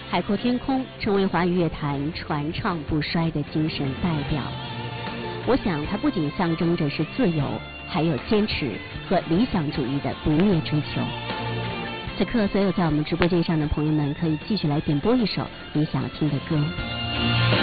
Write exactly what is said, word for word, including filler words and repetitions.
海阔天空成为华语乐坛传唱不衰的精神代表。我想，它不仅象征着是自由，还有坚持和理想主义的不灭追求。此刻，所有在我们直播间上的朋友们，可以继续来点播一首你想听的歌。